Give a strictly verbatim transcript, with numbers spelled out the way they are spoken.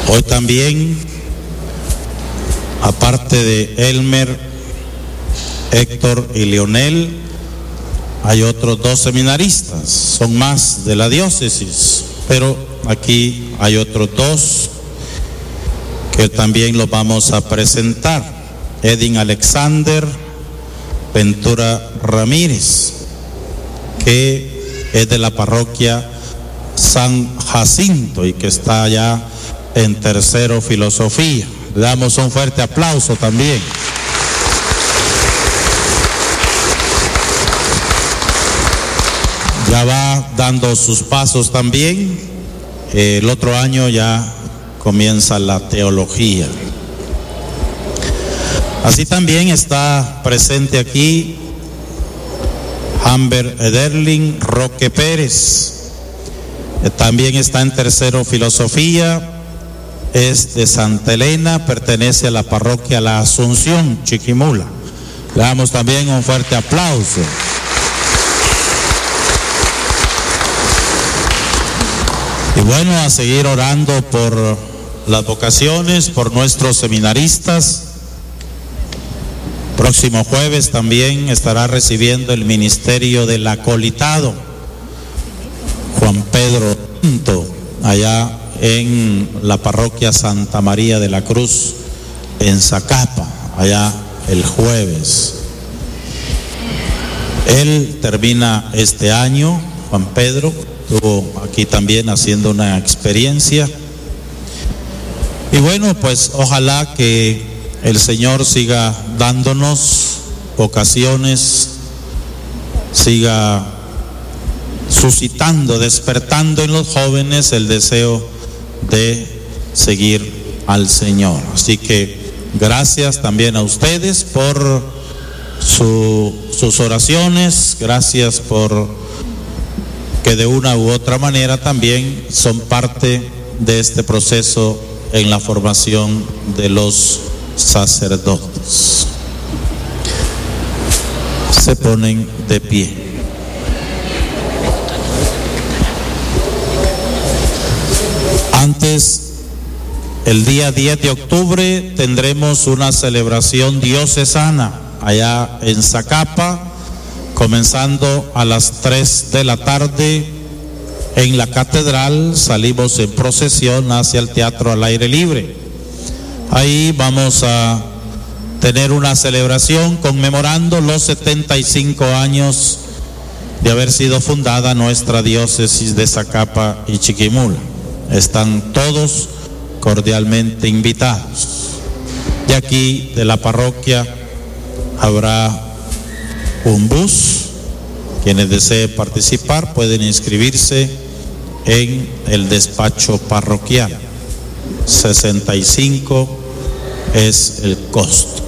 Hoy también, aparte de Elmer, Héctor y Leonel, hay otros dos seminaristas, son más de la diócesis, pero aquí hay otros dos que también los vamos a presentar. Edwin Alexander Ventura Ramírez, que es de la parroquia San Jacinto y que está allá en tercero filosofía. Le damos un fuerte aplauso también. Ya va dando sus pasos también. El otro año ya comienza la teología. Así también está presente aquí Amber Ederling Roque Pérez. También está en tercero filosofía. Es de Santa Elena, pertenece a la parroquia La Asunción, Chiquimula. Le damos también un fuerte aplauso. Y bueno, a seguir orando por las vocaciones, por nuestros seminaristas. Próximo jueves también estará recibiendo el ministerio del acolitado Juan Pedro Pinto, allá en la parroquia Santa María de la Cruz, en Zacapa, allá el jueves. Él termina este año, Juan Pedro, estuvo aquí también haciendo una experiencia. Y bueno, pues ojalá que el Señor siga dándonos vocaciones, siga suscitando, despertando en los jóvenes el deseo de seguir al Señor. Así que gracias también a ustedes por su, sus oraciones, gracias por que de una u otra manera también son parte de este proceso en la formación de los sacerdotes. Se ponen de pie. Antes, el día diez de octubre tendremos una celebración diocesana allá en Zacapa, comenzando a las tres de la tarde en la catedral. Salimos en procesión hacia el teatro al aire libre. Ahí vamos a tener una celebración conmemorando los setenta y cinco años de haber sido fundada nuestra diócesis de Zacapa y Chiquimula. Están todos cordialmente invitados. De aquí, de la parroquia, habrá un bus. Quienes deseen participar pueden inscribirse en el despacho parroquial. sesenta y cinco es el costo.